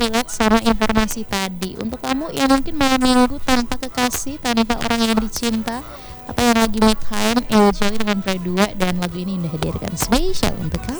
relate sama informasi tadi. Untuk kamu yang mungkin malam minggu tanpa kekasih, tanpa orang yang dicinta, atau yang lagi me time, enjoy dengan berdua, dan lagu ini Indah hadirkan spesial untuk kamu.